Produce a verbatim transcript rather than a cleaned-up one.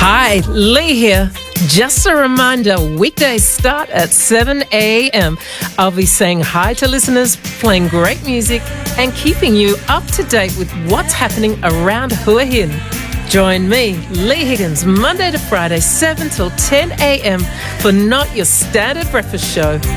Hi, Lee here. Just a reminder, weekdays start at seven a.m. I'll be saying hi to listeners, playing great music, and keeping you up to date with what's happening around Hua Hin. Join me, Lee Higgins, Monday to Friday, seven till ten a.m. for Not Your Standard Breakfast Show.